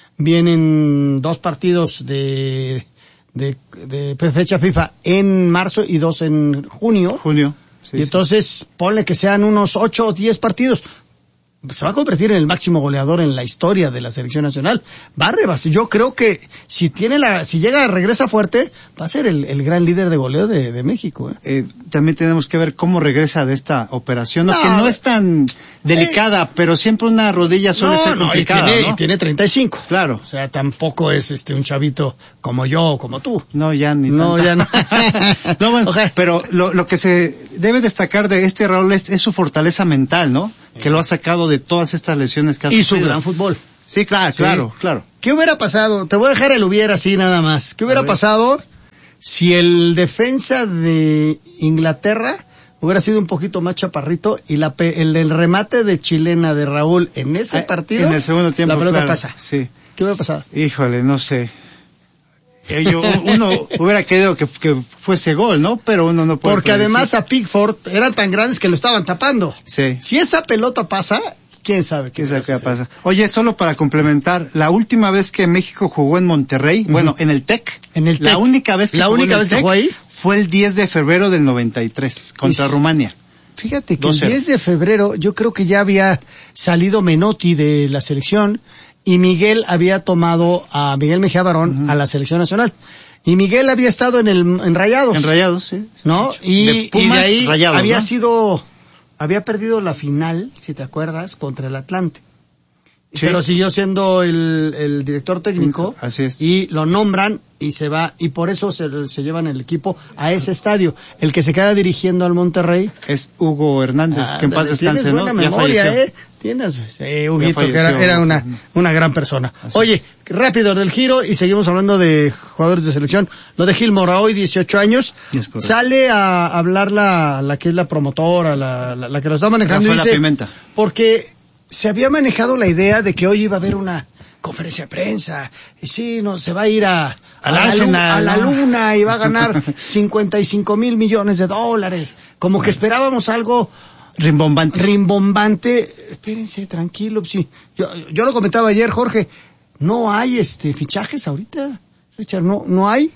vienen dos partidos de, de, de fecha FIFA en marzo y dos en junio. Junio. Sí, y entonces, ponle que sean unos ocho o diez partidos. Se va a convertir en el máximo goleador en la historia de la selección nacional. Va a rebasar. Yo creo que si tiene la, si llega, regresa fuerte, va a ser el, el gran líder de goleo de, de México. ¿eh? Eh, también tenemos que ver cómo regresa de esta operación, ¿no? No, que no es tan delicada, eh, pero siempre una rodilla suele no, ser complicada, no, y tiene, ¿no? y tiene treinta y cinco. Claro. O sea, tampoco es este un chavito como yo o como tú. No, ya ni No, tanta. ya no. No, bueno, Okay. pero lo, lo que se debe destacar de este Raúl es, es su fortaleza mental, ¿no? Que lo ha sacado de todas estas lesiones que ha Y su sufrido. gran fútbol. Sí, claro, Sí. claro, claro. ¿Qué hubiera pasado? Te voy a dejar el hubiera así nada más. ¿Qué hubiera pasado si el defensa de Inglaterra hubiera sido un poquito más chaparrito y la pe- el, el remate de chilena de Raúl en ese Ah, partido? en el segundo tiempo, la pelota claro, pasa. Sí. ¿Qué hubiera pasado? Híjole, no sé. Eh, Yo, uno hubiera querido que, que fuese gol, ¿no? Pero uno no puede Porque predecir. además a Pickford eran tan grandes que lo estaban tapando. Sí. Si esa pelota pasa, quién sabe qué ¿Qué sabe qué hubiera pasa? Oye, solo para complementar, la última vez que México jugó en Monterrey, Ujú. bueno, en el TEC, En el la Tec. única vez que La jugó única en el vez que Tec jugó ahí. fue el diez de febrero del noventa y tres contra Y s- Rumania. Fíjate que dos el cero. diez de febrero yo creo que ya había salido Menotti de la selección y Miguel había tomado a Miguel Mejía Barón Ujú. a la selección nacional. Y Miguel había estado en el en Rayados, En Rayados, sí. ¿no? Y De y de, Pumas, ahí Rayados, había ¿no? sido, había perdido la final, si te acuerdas, contra el Atlante. Sí. Pero siguió siendo el, el director técnico. Así es. Y lo nombran y se va, y por eso se, se llevan el equipo a ese estadio. El que se queda dirigiendo al Monterrey. Es Hugo Hernández, que en paz Ándale, descanse, tienes ¿no? buena Ya memoria, falleció. ¿eh? Tienes, eh, Huguito, que falleció. era, era una, una gran persona. Oye, rápido del giro y seguimos hablando de jugadores de selección. Lo de Gil Mora, hoy dieciocho años, Es correcto. sale a hablar la, la que es la promotora, la, la, la que lo está manejando. y Rafaela dice, Pimenta. porque se había manejado la idea de que hoy iba a haber una conferencia de prensa, y sí, no, se va a ir a, a, Al la, lu- Arsenal, a la ¿no? luna y va a ganar cincuenta y cinco mil millones de dólares. Como que esperábamos algo Rimbombante. rimbombante. Espérense, tranquilo, sí. Yo, yo lo comentaba ayer, Jorge, no hay este fichajes ahorita, Richard, no, no hay.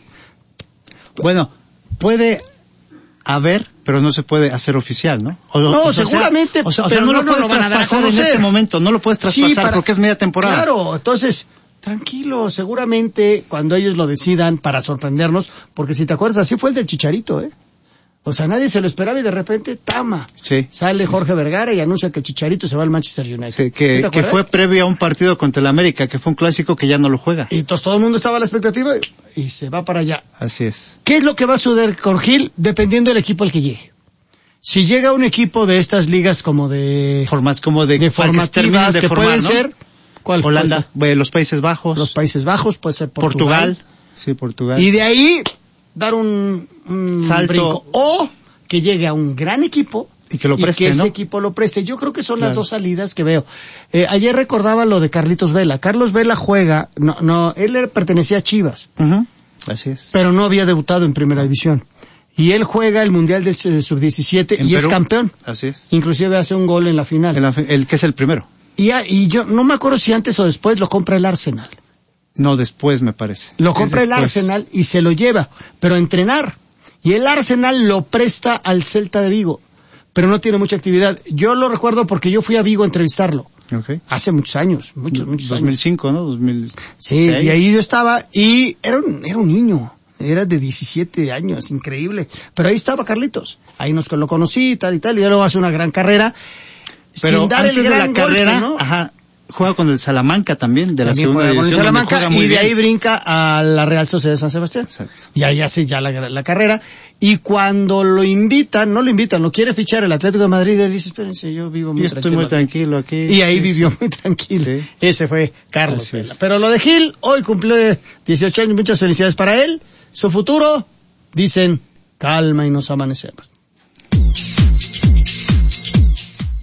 Bueno, puede haber, pero no se puede hacer oficial, ¿no? O, No, o sea, seguramente, o sea, o pero sea, no, no lo nos puedes lo van a dar a traspasar en conocer. este momento, no lo puedes Sí, traspasar para- porque es media temporada. Claro, entonces, tranquilo, seguramente cuando ellos lo decidan para sorprendernos, porque si te acuerdas, así fue el del Chicharito, ¿eh? O sea, nadie se lo esperaba y de repente, tama. Sí. Sale Jorge Vergara y anuncia que Chicharito se va al Manchester United. Sí, ¿Sí que, te que acuerdas? fue previo a un partido contra el América, que fue un clásico que ya no lo juega. Y entonces todo el mundo estaba a la expectativa y, y se va para allá. Así es. ¿Qué es lo que va a suceder con Gil? Dependiendo del equipo al que llegue. Si llega un equipo de estas ligas como de... Formas como de, de para que se terminen formativas de que formar, pueden ¿no? ser... ¿Cuál? Holanda, Puede eh, los Países Bajos, ser los Países Bajos, puede ser Portugal. Portugal. Sí, Portugal. Y de ahí dar un, un Salto. brinco. O que llegue a un gran equipo Y que lo preste, y que ese ¿no? equipo lo preste. Yo creo que son las Claro. dos salidas que veo. Eh, ayer recordaba lo de Carlitos Vela. Carlos Vela juega, no, no, él era- pertenecía a Chivas, Ujú. Así es. pero no había debutado en Primera División. Y él juega el Mundial del sub diecisiete En y Perú. es campeón. Así es. Inclusive hace un gol en la final. El, af- el que es el primero. Y, a- y yo no me acuerdo si antes o después lo compra el Arsenal. No, después me parece. Lo Es compra el después. Arsenal y se lo lleva, pero a entrenar. Y el Arsenal lo presta al Celta de Vigo, pero no tiene mucha actividad. Yo lo recuerdo porque yo fui a Vigo a entrevistarlo. Okay. Hace muchos años, muchos, muchos dos mil años. cinco, ¿no? dos mil Sí, y ahí yo estaba, y era un, era un niño. Era de diecisiete años, increíble. Pero ahí estaba Carlitos. Ahí nos lo conocí, tal y tal, y luego hace una gran carrera. Pero sin dar antes el de gran la golpe, carrera, ¿no? ajá, juega con el Salamanca también, de la También segunda juega con el división, donde Salamanca, juega muy y de bien. ahí brinca a la Real Sociedad de San Sebastián. Exacto. Y ahí hace ya la, la carrera. Y cuando lo invitan, no lo invitan, lo quiere fichar el Atlético de Madrid, él dice, espérense, yo vivo muy Yo estoy tranquilo. muy tranquilo aquí. Y ahí Sí, vivió sí. muy tranquilo. Sí. Ese fue Carlos Así Vela. es. Pero lo de Gil, hoy cumple dieciocho años, muchas felicidades para él. Su futuro, dicen, calma y nos amanecemos.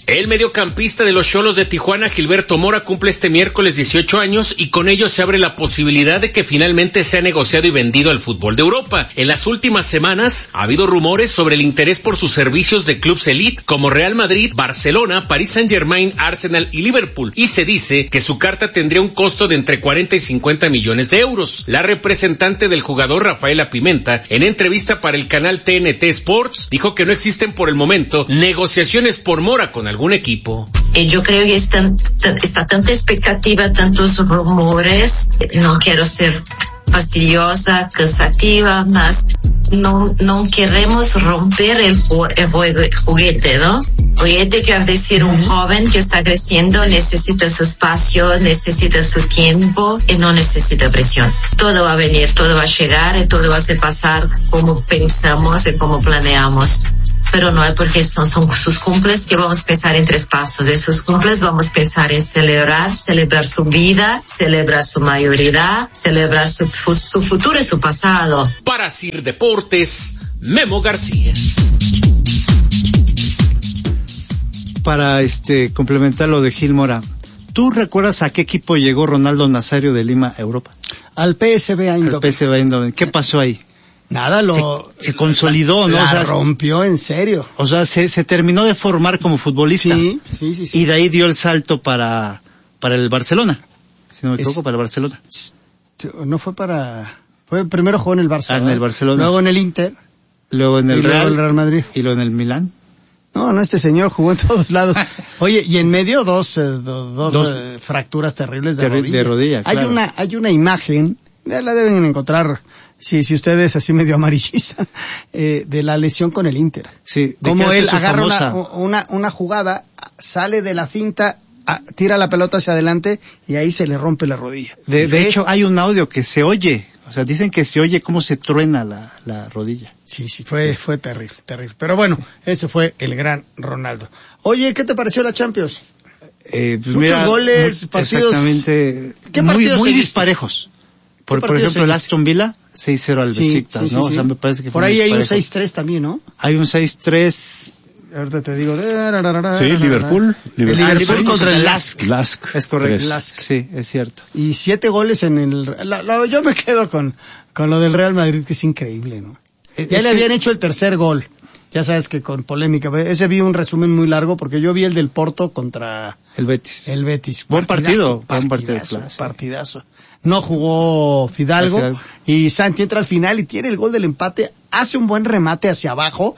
El mediocampista de los Xolos de Tijuana, Gilberto Mora, cumple este miércoles dieciocho años y con ello se abre la posibilidad de que finalmente sea negociado y vendido al fútbol de Europa. En las últimas semanas ha habido rumores sobre el interés por sus servicios de clubes elite como Real Madrid, Barcelona, Paris Saint-Germain, Arsenal y Liverpool, y se dice que su carta tendría un costo de entre cuarenta y cincuenta millones de euros. La representante del jugador, Rafaela Pimenta, en entrevista para el canal T N T Sports, dijo que no existen por el momento negociaciones por Mora con algún equipo. Yo creo que está, está tanta expectativa, tantos rumores, no quiero ser fastidiosa, cansativa, mas no, no queremos romper el, el juguete, ¿no? Juguete quiere decir un joven que está creciendo, necesita su espacio, necesita su tiempo y no necesita presión. Todo va a venir, todo va a llegar y todo va a ser pasar como pensamos y como planeamos. Pero no es porque son, son sus cumples que vamos a pensar en tres pasos. De sus cumples vamos a pensar en celebrar, celebrar su vida, celebrar su mayoría, celebrar su, su futuro y su pasado. Para Sir Deportes, Memo García. Para este complementar lo de Gil Mora, ¿tú recuerdas a qué equipo llegó Ronaldo Nazario de Lima a Europa? Al P S V Eindhoven. Al P S V Eindhoven. ¿Qué pasó ahí? Nada, lo... Se, se consolidó, ¿no? La o sea, rompió en serio. O sea, se, se terminó de formar como futbolista. Sí, sí, sí, sí. Y de ahí dio el salto para, para el Barcelona. Si no me equivoco, es... para el Barcelona. No fue para... Fue primero jugó en el Barcelona. Ah, en el Barcelona. Luego en el Inter. Luego en el y Real. Luego el Real Madrid. Y luego en el Milán. No, no, este señor jugó en todos lados. Oye, y en medio dos, eh, do, dos, dos eh, fracturas terribles de, de rodilla. De rodilla, claro. Hay una, hay una imagen, ya la deben encontrar, si, si usted es así medio amarillista, eh, de la lesión con el Inter. Sí. Como él agarra una, una, una jugada, sale de la finta, a, tira la pelota hacia adelante y ahí se le rompe la rodilla. De, de hecho, hay un audio que se oye. O sea, dicen que se oye cómo se truena la, la rodilla. Sí, sí, fue, fue terrible, terrible. Pero bueno, ese fue el gran Ronaldo. Oye, ¿qué te pareció la Champions? Eh, pues Muchos mira, goles, muy, partidos. Exactamente. ¿Qué muy, partidos muy seguiste? disparejos. Por, por ejemplo, seguiste? el Aston Villa, seis cero al sí, Besiktas, sí, sí, ¿no? sí. O sea, me parece que por fue ahí hay disparejo. un seis tres también, ¿no? Hay un seis tres. Ahorita te digo. Sí, Liverpool. Liverpool, ah, Liverpool contra el Lask. Lask. Es correcto. Lask. Sí, es cierto. Y siete goles en el... La, la, yo me quedo con, con lo del Real Madrid, que es increíble, ¿no? Es, ya es le que... habían hecho el tercer gol. Ya sabes que con polémica. Ese vi un resumen muy largo porque yo vi el del Porto contra... El Betis. El Betis. Buen partido. Buen partidazo, partido. Claro. Partidazo. No jugó Fidalgo, Fidalgo y Santi entra al final y tiene el gol del empate, hace un buen remate hacia abajo.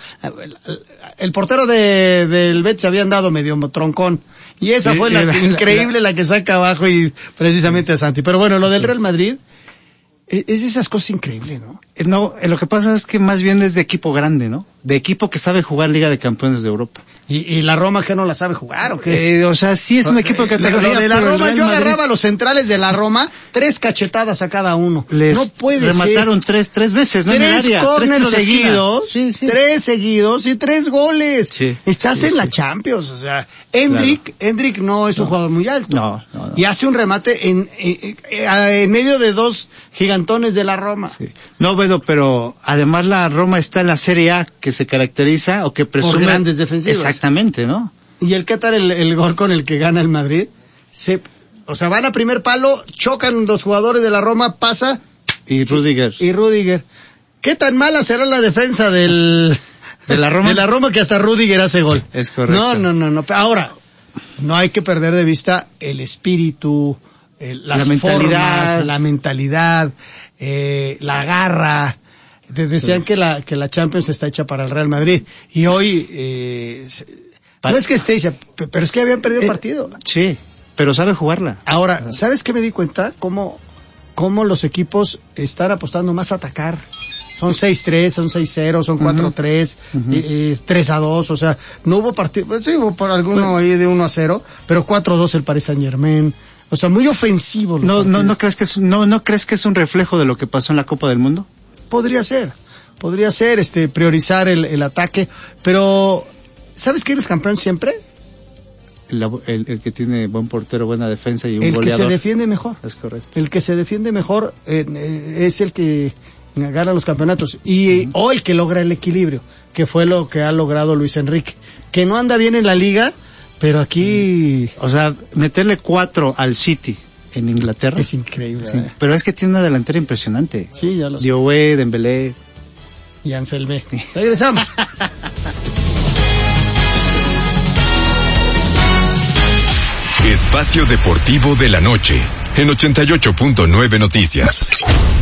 El portero de, del Betis había andado medio troncón y esa sí, fue la, la increíble la, la que saca abajo y precisamente a Santi. Pero bueno, lo del Real Madrid es esas cosas increíbles, ¿no? No, lo que pasa es que más bien es de equipo grande, ¿no? De equipo que sabe jugar Liga de Campeones de Europa. ¿Y, y la Roma que no la sabe jugar o qué? Eh, o sea, sí es un equipo que te lo de la Roma, yo agarraba a los centrales de la Roma, tres cachetadas a cada uno. Les no puede remataron ser. tres, tres veces, ¿no? Tres en el área, córneres tres seguidos, sí, sí. tres seguidos y tres goles. Sí, Estás sí, en sí. la Champions, o sea, Hendrik, claro. Hendrik no es un no, jugador muy alto. No, no, no. Y hace un remate en, en, en, en medio de dos gigantones de la Roma. Sí. No, bueno, pero además la Roma está en la Serie A que se caracteriza o que presume por grandes defensivos. Exactamente, ¿no? ¿Y el qué tal el, el gol con el que gana el Madrid? Se, o sea, van a primer palo, chocan los jugadores de la Roma, pasa. Y Rüdiger. Y Rüdiger. ¿Qué tan mala será la defensa del, de la Roma? De la Roma que hasta Rüdiger hace gol. Es correcto. No, no, no, no. Ahora, no hay que perder de vista el espíritu, el, las la mentalidad, formas, la mentalidad, eh, la garra. Decían sí. que la, que la Champions está hecha para el Real Madrid. Y hoy, eh, no es que esté, pero es que habían perdido eh, partido. Sí, pero sabe jugarla. Ahora, ¿sabes qué me di cuenta? Cómo, cómo los equipos están apostando más a atacar. Son seis tres, son seis cero, son cuatro tres, uh-huh. uh-huh. eh, tres a dos, o sea, no hubo partido, pues, sí hubo por alguno ahí de uno a cero, pero cuatro a dos el Paris Saint Germain. O sea, muy ofensivo. Los no, no, no crees que es, no, no crees que es un reflejo de lo que pasó en la Copa del Mundo. Podría ser, podría ser, este, priorizar el, el ataque, pero ¿sabes quién es campeón siempre? El, el, el que tiene buen portero, buena defensa y un el goleador. El que se defiende mejor. Es correcto. El que se defiende mejor eh, eh, es el que gana los campeonatos y uh-huh. o el que logra el equilibrio, que fue lo que ha logrado Luis Enrique, que no anda bien en la liga, Pero aquí... O sea, meterle cuatro al City en Inglaterra. Es increíble. Sí, ¿eh? pero es que tiene una delantera impresionante. Sí, ya lo sé. Dioé, Dembélé. Y Anselme. Regresamos. Espacio Deportivo de la Noche, en ochenta y ocho punto nueve Noticias.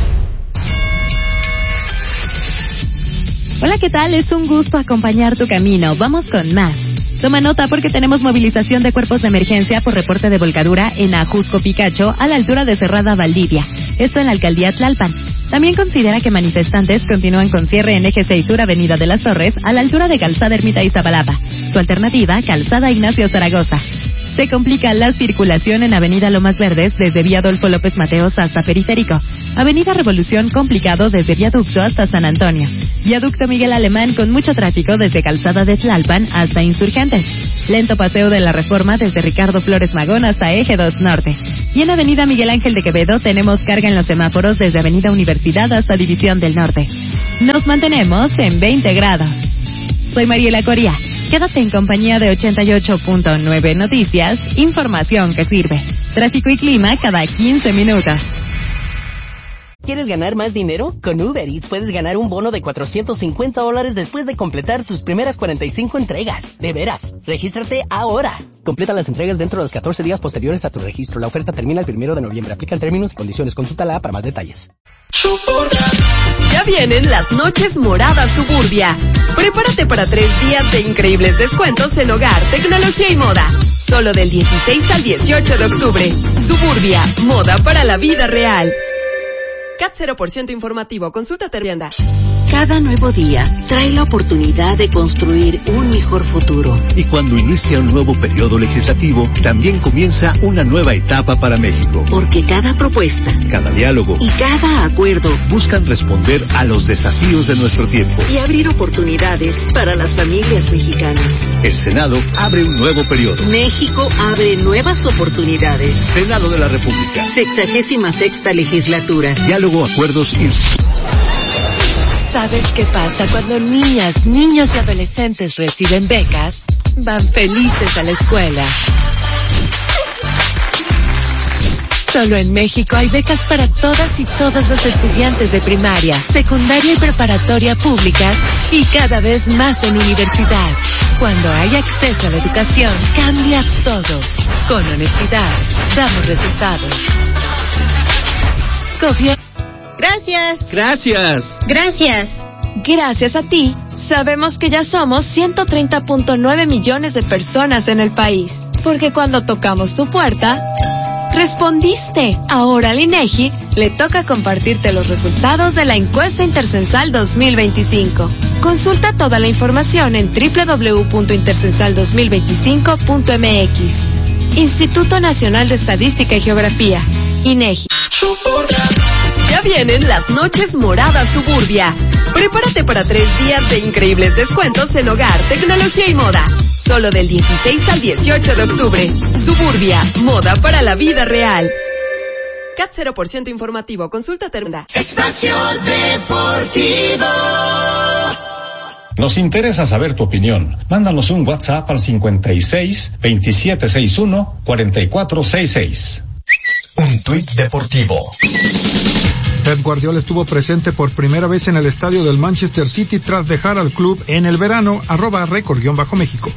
Hola, ¿qué tal? Es un gusto acompañar tu camino. Vamos con más. Toma nota porque tenemos movilización de cuerpos de emergencia por reporte de volcadura en Ajusco Picacho a la altura de Cerrada Valdivia. Esto en la alcaldía Tlalpan. También considera que manifestantes continúan con cierre en Eje seis Sur Avenida de las Torres a la altura de Calzada Ermita Iztapalapa. Su alternativa, Calzada Ignacio Zaragoza. Se complica la circulación en Avenida Lomas Verdes desde Vía Adolfo López Mateos hasta Periférico. Avenida Revolución complicado desde Viaducto hasta San Antonio. Viaducto Miguel Alemán con mucho tráfico desde Calzada de Tlalpan hasta Insurgentes. Lento paseo de la Reforma desde Ricardo Flores Magón hasta Eje dos Norte. Y en Avenida Miguel Ángel de Quevedo tenemos carga en los semáforos desde Avenida Universidad hasta División del Norte. Nos mantenemos en veinte grados. Soy Mariela Coria. Quédate en compañía de ochenta y ocho punto nueve Noticias, información que sirve. Tráfico y clima cada quince minutos. ¿Quieres ganar más dinero? Con Uber Eats puedes ganar un bono de cuatrocientos cincuenta dólares después de completar tus primeras cuarenta y cinco entregas. De veras, regístrate ahora. Completa las entregas dentro de los catorce días posteriores a tu registro. La oferta termina el primero de noviembre. Aplican términos y condiciones. Consúltala para más detalles. Ya vienen las noches moradas Suburbia. Prepárate para tres días de increíbles descuentos en hogar, tecnología y moda. Solo del dieciséis al dieciocho de octubre. Suburbia, moda para la vida real. C A T cero por ciento informativo. Consulta tienda. Cada nuevo día trae la oportunidad de construir un mejor futuro. Y cuando inicia un nuevo periodo legislativo, también comienza una nueva etapa para México. Porque cada propuesta, cada diálogo y cada acuerdo buscan responder a los desafíos de nuestro tiempo y abrir oportunidades para las familias mexicanas. El Senado abre un nuevo periodo. México abre nuevas oportunidades. Senado de la República. Sexagésima sexta legislatura. Diálogo, acuerdos y... ¿Sabes qué pasa cuando niñas, niños y adolescentes reciben becas? Van felices a la escuela. Solo en México hay becas para todas y todos los estudiantes de primaria, secundaria y preparatoria públicas y cada vez más en universidad. Cuando hay acceso a la educación, cambia todo. Con honestidad, damos resultados. Gobierno. Gracias. Gracias. Gracias. Gracias a ti, sabemos que ya somos ciento treinta punto nueve millones de personas en el país. Porque cuando tocamos tu puerta, respondiste. Ahora al INEGI le toca compartirte los resultados de la encuesta Intercensal dos mil veinticinco. Consulta toda la información en doble u doble u doble u punto intercensal dos mil veinticinco punto m x. Instituto Nacional de Estadística y Geografía, INEGI. Ya vienen las noches moradas Suburbia. Prepárate para tres días de increíbles descuentos en hogar, tecnología y moda. Solo del dieciséis al dieciocho de octubre. Suburbia, moda para la vida real. C A T cero por ciento informativo. Consulta tienda. Espacio Deportivo. Nos interesa saber tu opinión. Mándanos un WhatsApp al cincuenta y seis, veintisiete sesenta y uno, cuarenta y cuatro sesenta y seis. Un tuit deportivo. Pep Guardiola estuvo presente por primera vez en el estadio del Manchester City tras dejar al club en el verano, arroba récord-méxico.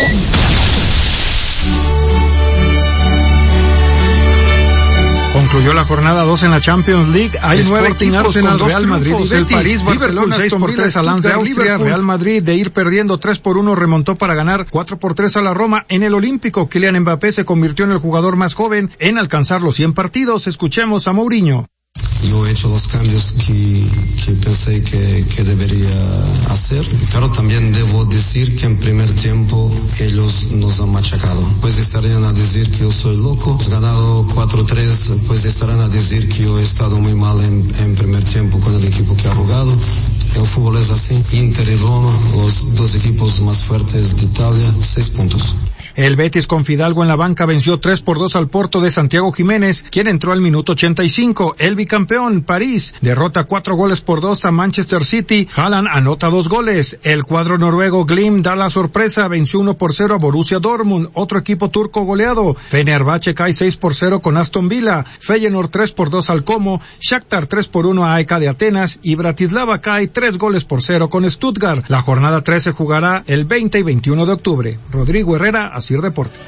Concluyó la jornada dos en la Champions League. Hay nueve equipos con dos Real Madrid y el París, Barcelona seis por tres al Lens de Austria. Real Madrid de ir perdiendo tres por uno remontó para ganar cuatro por tres a la Roma en el Olímpico. Kylian Mbappé se convirtió en el jugador más joven en alcanzar los cien partidos. Escuchemos a Mourinho. Yo he hecho los cambios que, que pensé que, que debería hacer, pero también debo decir que en primer tiempo ellos nos han machacado. Pues estarían a decir que yo soy loco, ganado cuatro tres, pues estarán a decir que yo he estado muy mal en, en primer tiempo con el equipo que ha jugado. El fútbol es así. Inter y Roma, los dos equipos más fuertes de Italia, seis puntos. El Betis con Fidalgo en la banca venció tres por dos al Porto de Santiago Jiménez, quien entró al minuto ochenta y cinco. El bicampeón, París, derrota cuatro goles por dos a Manchester City. Haaland anota dos goles. El cuadro noruego Glim da la sorpresa, venció uno por cero a Borussia Dortmund. Otro equipo turco goleado. Fenerbahce cae seis por cero con Aston Villa. Feyenoord tres por dos al Como. Shakhtar tres por uno a A E K de Atenas. Y Bratislava cae tres goles por cero con Stuttgart. La jornada tres se jugará el veinte y veintiuno de octubre. Rodrigo Herrera, Asir Deportes.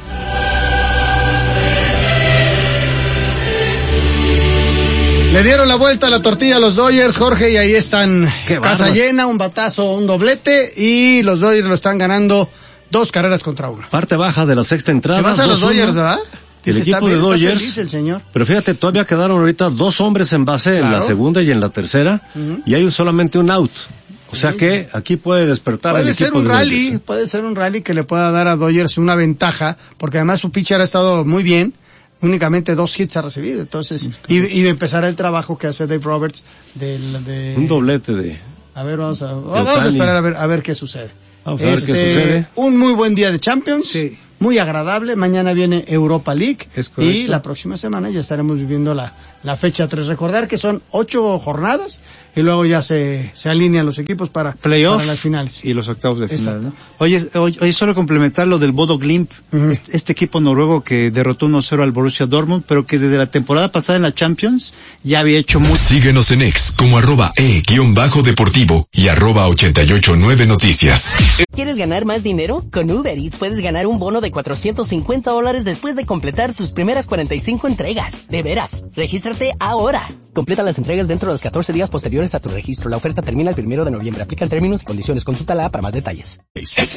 Le dieron la vuelta a la tortilla a los Dodgers, Jorge, y ahí están. Qué casa bárbaro. Llena, un batazo, un doblete, y los Dodgers lo están ganando dos carreras contra una. Parte baja de la sexta entrada. Se vas a los Dodgers, ¿verdad? El equipo está, de Dodgers. Feliz el señor. Pero fíjate, todavía quedaron ahorita dos hombres en base, claro, en la segunda y en la tercera, uh-huh, y hay solamente un out. O sea que aquí puede despertar puede el ser equipo un de rally, Dodgers. Puede ser un rally que le pueda dar a Dodgers una ventaja, porque además su pitcher ha estado muy bien. Únicamente dos hits ha recibido, entonces, y, y empezará el trabajo que hace Dave Roberts del, de... Un doblete de... A ver, vamos a, vamos a esperar a ver, a ver qué sucede. Vamos a ver este, qué sucede. Un muy buen día de Champions. Sí. Muy agradable. Mañana viene Europa League. Es correcto. Y la próxima semana ya estaremos viviendo la, la fecha tres. Recordar que son ocho jornadas y luego ya se, se alinean los equipos para, playoff para las finales. Y los octavos de final, ¿no? Oye, oye, oye, solo complementar lo del Bodo Glimt, uh-huh, este, este equipo noruego que derrotó uno cero al Borussia Dortmund, pero que desde la temporada pasada en la Champions ya había hecho mucho. Síguenos en X como arroba e guión bajo deportivo y arroba ochenta y ocho nueve noticias. ¿Quieres ganar más dinero? Con Uber Eats puedes ganar un bono de cuatrocientos cincuenta dólares después de completar tus primeras cuarenta y cinco entregas. De veras, regístrate ahora. Completa las entregas dentro de los catorce días posteriores a tu registro. La oferta termina el primero de noviembre. Aplican términos y condiciones. Consulta la para más detalles.